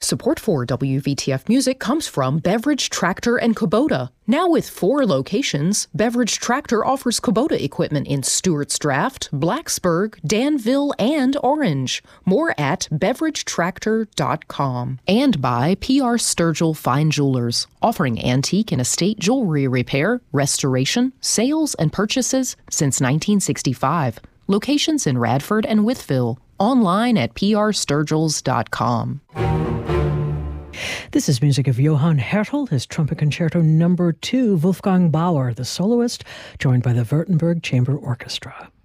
Support for WVTF Music comes from Beverage Tractor and Kubota. Now with 4 locations, Beverage Tractor offers Kubota equipment in Stewart's Draft, Blacksburg, Danville, and Orange. More at beveragetractor.com. And by PR Sturgill Fine Jewelers, offering antique and estate jewelry repair, restoration, sales, and purchases since 1965. Locations in Radford and Wytheville. Online at prsturgills.com. This is music of Johann Hertel, his Trumpet Concerto No. 2, Wolfgang Bauer, the soloist, joined by the Württemberg Chamber Orchestra.